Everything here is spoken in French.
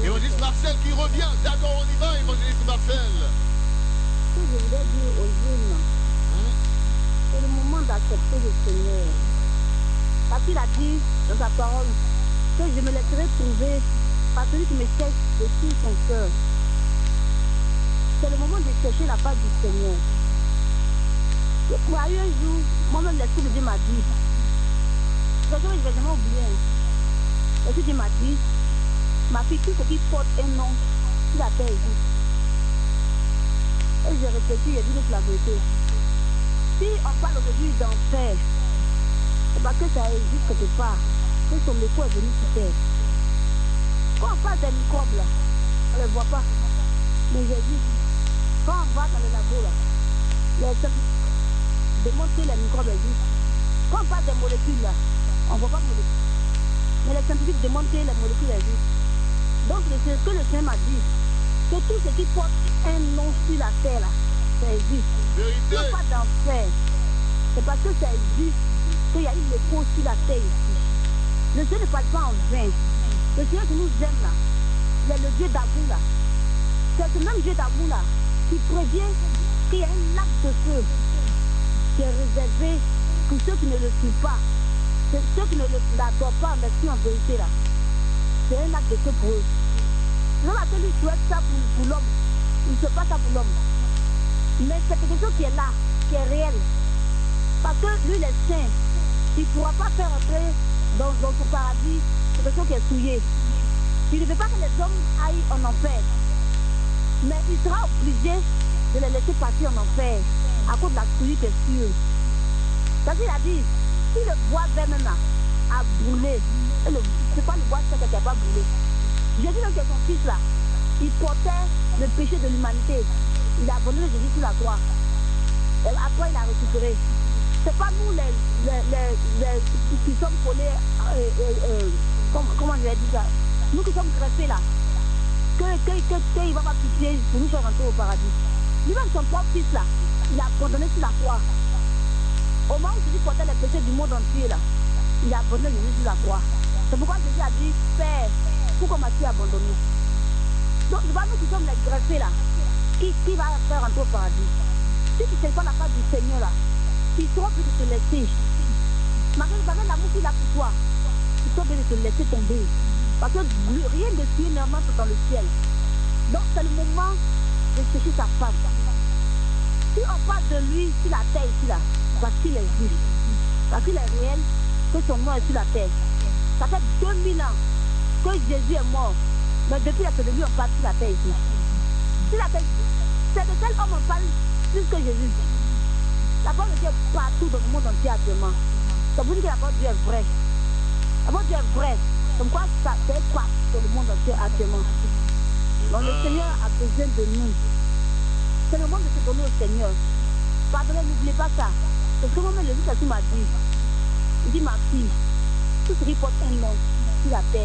Évangéliste Marcel qui revient. D'accord, on y va, évangéliste Marcel. Ce que je voulais dire aux jeunes, c'est le moment d'accepter le Seigneur. Parce qu'il a dit dans sa parole que je me laisserai trouver par celui qui me cherche de tout son cœur. C'est le moment de chercher la face du Seigneur. Pour aller un jour, moi-même, l'Esprit de Dieu m'a dit, je ne vais jamais oublier. L'Esprit de Dieu m'a dit, ma fille, tout ce qui porte un nom, tu la terre existe. Et j'ai réfléchi, j'ai dit la vérité. Si on parle aujourd'hui d'enfer, c'est parce que ça existe quelque part, que son écho est venu sur terre. Quand on parle des microbes là, on ne les voit pas. Mais j'ai dit, quand on va dans le labo là, les scientifiques démontrent que les microbes existent. Quand on parle des molécules là, on ne voit pas de molécules. Mais les scientifiques démontrent que les molécules existent. Donc ce que le Seigneur m'a dit, que tout ce qui porte un nom sur la terre là, ça existe. Il n'y a pas d'enfer. C'est parce que ça existe qu'il y a eu l'écho sur la terre ici. Le Seigneur ne parle pas en vain. Le Seigneur qui nous aime là, il est le Dieu d'amour là. C'est ce même Dieu d'amour là qui prévient qu'il y a un lac de feu qui est réservé pour ceux qui ne le suivent pas. C'est ceux qui ne l'adorent pas, mais qui en vérité là. C'est un lac de feu pour eux. L'homme a lui souhaite ça pour l'homme. Il ne fait pas ça pour l'homme. Mais c'est quelque chose qui est là, qui est réel. Parce que lui, il est saint. Il ne pourra pas faire entrer dans son paradis quelque chose qui est souillé. Il ne veut pas que les hommes aillent en enfer. Mais il sera obligé de les laisser partir en enfer à cause de la souillure qui est sur eux. Parce qu'il a dit, si le bois vert même a brûlé, c'est pas le bois sec qui n'a pas brûlé. J'ai dit que son fils là, il portait le péché de l'humanité. Il a abandonné Jésus sur la croix. Et après il a récupéré. C'est pas nous qui sommes collés, comment je vais dire ça, nous qui sommes greffés là, qu'il va pas pitié pour nous faire rentrer au paradis. Lui-même son propre fils là, il a abandonné sur la croix. Au moment où Jésus portait les péchés du monde entier là, il a abandonné Jésus sur la croix. C'est pourquoi Jésus a dit, Père, pourquoi m'as-tu abandonné? Donc c'est pas nous qui sommes les greffés là, qui va faire rentrer au paradis. Si tu ne sais pas la face du Seigneur là, ils seront obligés de te laisser. Malgré l'amour qu'il a pour toi, ils sont obligés de te laisser tomber. Parce que rien de Dieu ne rentre dans le ciel. Donc c'est le moment de chercher sa face. Si on parle de lui sur la terre ici là, parce qu'il existe, parce qu'il est réel, que son nom est sur la terre. Ça fait 2000 ans que Jésus est mort. Mais depuis la de lui, on parle sur la terre ici. Sur la terre, c'est de quel homme on parle plus que Jésus? La parole de Dieu est partout dans le monde entier actuellement. Ça veut dire que la parole de Dieu est vraie. La parole de Dieu est vraie. Comme quoi, ça fait quoi dans le monde entier actuellement. Donc le Seigneur a besoin de nous. C'est le moment de se donner au Seigneur. Pardonnez, n'oubliez pas ça. Parce que moi-même, le Jésus m'a dit, il dit, ma fille, tout ce qui porte un nom sur la terre,